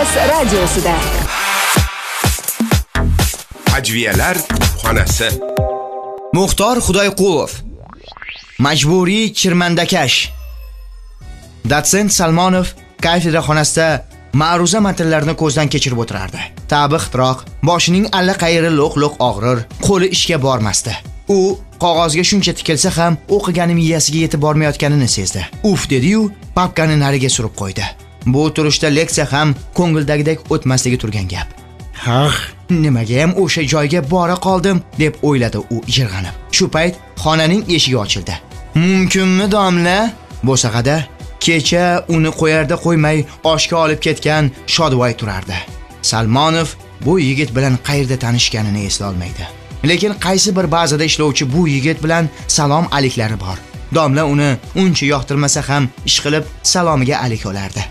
Express radiosida. Ajviyalar xonasi. Muxtor Xudoyqulov. Majburiy chirmandakash. Dotsent Salmonov kafedra xonasida ma'ruza matnlarini ko'zdan kechirib o'tirardi. Tabixtroq, boshining allaqayri lo'q-lo'q og'rir, qo'li ishga bormasdi. U qog'ozga shuncha tikilsa ham o'qigani miyasiga yetib bormayotganini sezdi. Uf dedi-yu, papkani nariga surib qo'ydi. Bu turishda leksiya ham ko'ngildagidek o'tmasligi turgan gap. Nimaga ham o'sha joyga bora qoldim deb o'yladi u yig'lanib. Shu payt xonaning eshigi ochildi. Mumkinmi domla? Bo'sag'ada kecha uni qo'yarda qo'ymay oshga olib ketgan Shodvoy turardi. Salmonov bu yigit bilan qayerda tanishganini eslay olmaydi. Lekin qaysi bir bazada ishlovchi bu yigit bilan salom aliklari bor. Domla uni uncha yoqtirmasa ham ishqilib salomiga alik olardi.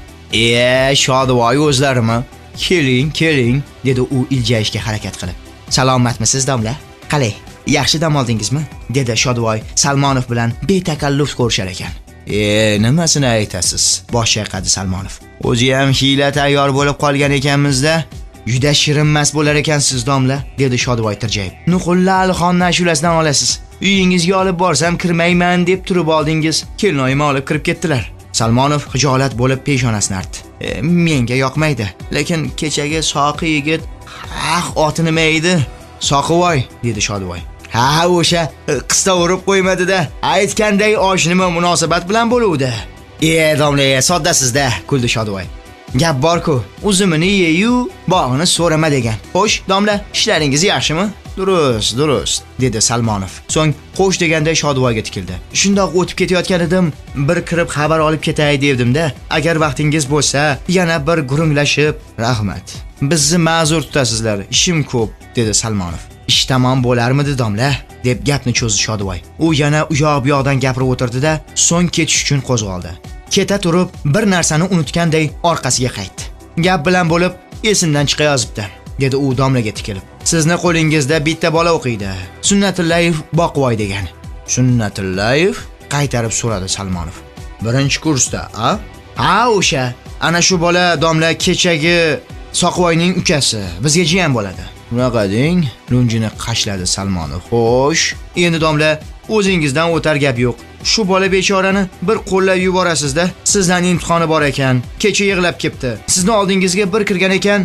Shodvoy o'zlarimi? Keling, dedi u iljayishga harakat qilib. Salomatmisiz domla? Qalay, yaxshi dam oldingizmi? Dedi Shodvoy Salmonov bilan betakalluf ko'rishar ekan. Nimasini aytasiz? Bosh chayqadi Salmonov. O'zi ham hiyla tayyor bo'lib qolgan ekanmiz-da. Juda shirinmas bo'lar ekansiz domla, dedi Shodvoy tirjayib. Nuqulli Alixon ashulasidan olasiz. Uyingizga olib borsam kirmayman deb turib oldingiz. Kelinoyim olib kirib ketdilar. Salmonov xijolat bo'lib peshonasini artdi. Menga yoqmaydi, lekin kechagi Soqi yigit, oti nima edi? Soqivoy, dedi Shodvoy. O'sha qista urib qo'ymadi-da. Aytganday osh nima munosabat bilan bo'luvdi? Domla, soddasiz-da, kuldi Shodvoy. Gap bor-ku, uzumini ye-yu, bog'ini so'rama degan. Xo'sh, domla, ishlaringiz yaxshimi? Durust, dedi Salmonov. So'ng qo'sh deganday Shodvoyga tikildi. Shundoq o'tib ketayotgan edim, bir kirib xabar olib ketay devdim-da. Agar vaqtingiz bo'lsa, yana bir gurunglashib, rahmat. Bizni ma'zur tutasizlar, ishim ko'p, dedi Salmonov. Ish tamom bo'larmidi domla? Deb gapni cho'zdi Shodvoy. U yana u yoq bu yoqdan gapirib o'tirdi-da, so'ng ketish uchun qo'zg'oldi. Keta turib, bir narsani unutganday orqasiga qaytdi. Gap bilan bo'lib, esimdan chiqayozibdi, dedi u domlaga tikilib. Sizni qo'lingizda bitta bola o'qiydi. Sunnatullayev Boqvoy degan. Sunnatullayev? Qaytarib so'radi Salmonov. Birinchi kursda, o'sha. Ana shu bola domla kechagi Soqvoyning ukasi. Bizga jiyan bo'ladi. Unaqa deng, lunjini qashladi Salmonov. Xo'sh, endi domla, o'zingizdan o'tar gap yo'q. Shu bola bechorani bir qo'llab yuborasiz-da. Sizdan imtihoni bor ekan. Kecha yig'lab ketdi. Sizni oldingizga bir kirgan ekan.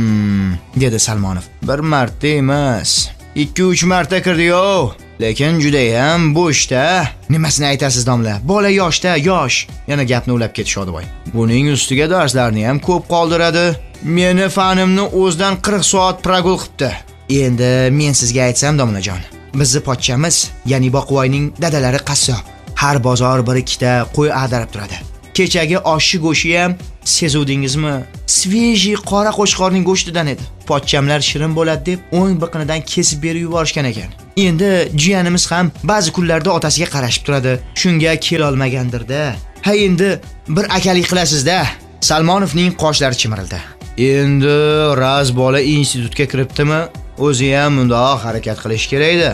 Dedi Salmonov. Bir marta emas, 2-3 marta kirdi-yo. Lekin juda ham bo'shda. Nimasini aytasiz domla? Bola yoshda, yosh. Yana gapni ulab ketdi Shodvoy. Buning ustiga darslarni ham ko'p qoldiradi. Meni fanimni o'zdan 40 soat pragul qilibdi. Endi men sizga aytsam domlajon, bizni pochchamiz, ya'ni Boqvoyning dadalari qassob. Har bozor bir ikkita qo'y ag'darib turadi. Kechagi oshchi go'shi ham sezuvdingizmi? Sveji qora qo'chqorning go'shtidan edi. Pochchamlar shirin bo'ladi deb o'ng biqinidan kesib berib yuborishgan ekan. Endi jiyanimiz ham ba'zi kunlarda otasiga qarashib turadi. Shunga kel olmagandir-da. Endi bir akalik qilasiz-da. Salmonovning qoshlari chimirildi. Endi raz bola institutga kiribdimi? O'zi ham bundoq harakat qilish kerak-da.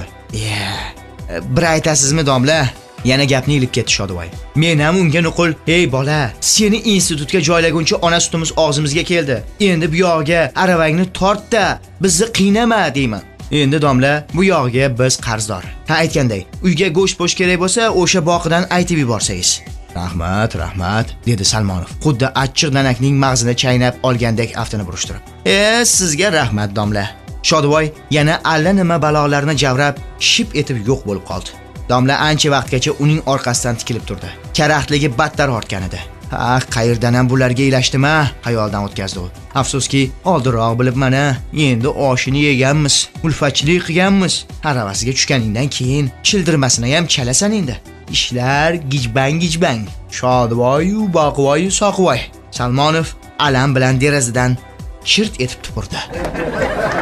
Bir aytasizmi domla? Yana gapni ilib ketdi Shodvoy. Men ham unga nuqul, "Ey bola, seni institutga joylaguncha ona sutimiz og'zimizga keldi. Endi bu yog'iga aravangni tort-da, bizni qiynama" deyman. Endi domla, bu yog'iga biz qarzdor. Aytganday, uyga go'sht kerak bo'lsa, o'sha boqidan aytib yuborsangiz. Rahmat, dedi Salmonov. Xuddi achchiq danakning mag'zini chaynab olgandek aftini burishtirib. Sizga rahmat domla. Shodvoy yana allanima balolarni javrab, ship etib yo'q bo'lib qoldi. Domla ancha vaqtgacha uning orqasidan tikilib turdi. Karaxtligi battar ortgan edi. Qayerdan ham bularga ilashdimi? Xayoldan o'tkazdi u. Afsuski, oldinroq bilib mana, endi oshini yeganmiz, ulfatchilik qilganmiz. Aravasiga tushganingdan keyin childirmasini ham chalasan endi. Ishlar gijbang. Shodvoy, Boqvoy, Soqvoy. Salmonov alam bilan derazadan chirt etib tupurdi.